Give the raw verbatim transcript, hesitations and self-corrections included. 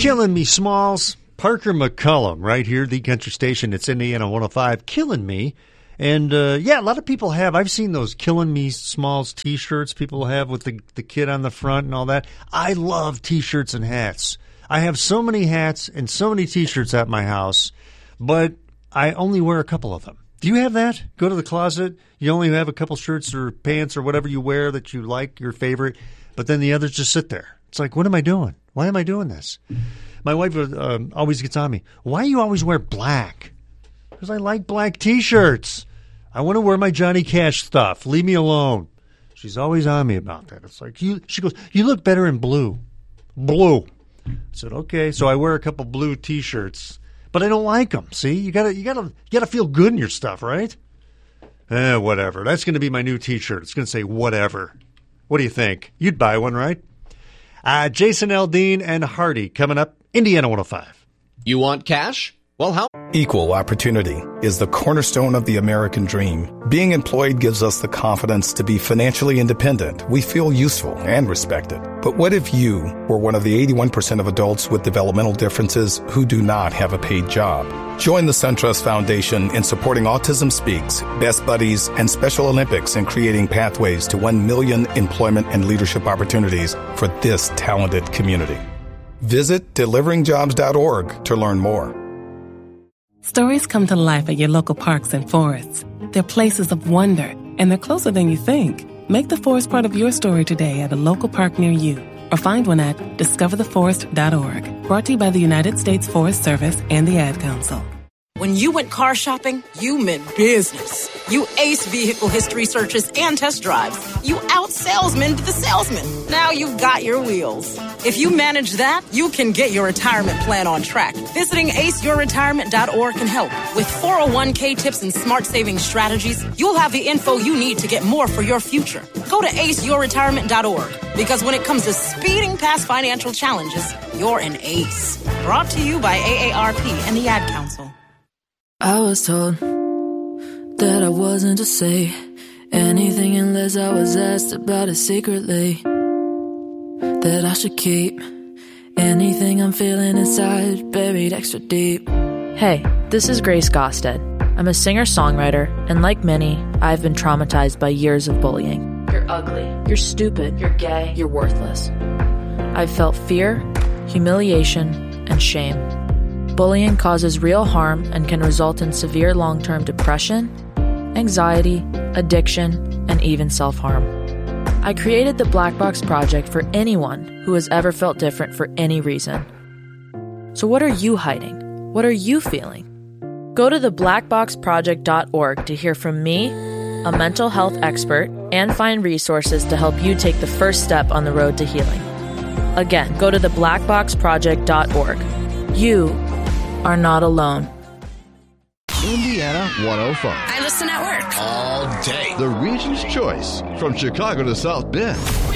Killing Me, Smalls. Parker McCullum, right here, the country station. It's Indiana one oh five, Killing Me. And, uh, yeah, a lot of people have. I've seen those Killing Me Smalls T-shirts people have with the, the kid on the front and all that. I love T-shirts and hats. I have so many hats and so many T-shirts at my house, but I only wear a couple of them. Do you have that? Go to the closet. You only have a couple shirts or pants or whatever you wear that you like, your favorite, but then the others just sit there. It's like, what am I doing? Why am I doing this? My wife uh, always gets on me. Why do you always wear black? Because I like black T-shirts. I want to wear my Johnny Cash stuff. Leave me alone. She's always on me about that. It's like, you. She goes, you look better in blue. Blue. I said, okay. So I wear a couple blue T-shirts, but I don't like them. See, you gotta, you gotta, you gotta feel good in your stuff, right? Eh, whatever. That's going to be my new T-shirt. It's going to say whatever. What do you think? You'd buy one, right? Uh, Jason Aldean and Hardy coming up. Indiana one oh five. You want cash? Well, how? Equal opportunity is the cornerstone of the American dream. Being employed gives us the confidence to be financially independent. We feel useful and respected. But what if you were one of the eighty-one percent of adults with developmental differences who do not have a paid job? Join the SunTrust Foundation in supporting Autism Speaks, Best Buddies, and Special Olympics in creating pathways to one million employment and leadership opportunities for this talented community. Visit delivering jobs dot org to learn more. Stories come to life at your local parks and forests. They're places of wonder, and they're closer than you think. Make the forest part of your story today at a local park near you, or find one at discover the forest dot org. Brought to you by the United States Forest Service and the Ad Council. When you went car shopping, you meant business. You aced vehicle history searches and test drives. You out-salesmaned the salesman. Now you've got your wheels. If you manage that, you can get your retirement plan on track. Visiting ace your retirement dot org can help. With four oh one k tips and smart saving strategies, you'll have the info you need to get more for your future. Go to ace your retirement dot org, because when it comes to speeding past financial challenges, you're an ace. Brought to you by A A R P and the Ad Council. I was told that I wasn't to say anything unless I was asked about it secretly. That I should keep anything I'm feeling inside buried extra deep. Hey, this is Grace Gosted. I'm a singer-songwriter, and like many, I've been traumatized by years of bullying. You're ugly. You're stupid. You're gay. You're worthless. I've felt fear, humiliation, and shame. Bullying causes real harm and can result in severe long-term depression, anxiety, addiction, and even self-harm. I created the Black Box Project for anyone who has ever felt different for any reason. So what are you hiding? What are you feeling? Go to the black box project dot org to hear from me, a mental health expert, and find resources to help you take the first step on the road to healing. Again, go to the black box project dot org. You are not alone. Indiana one oh five. I listen at work. All day. The region's choice from Chicago to South Bend.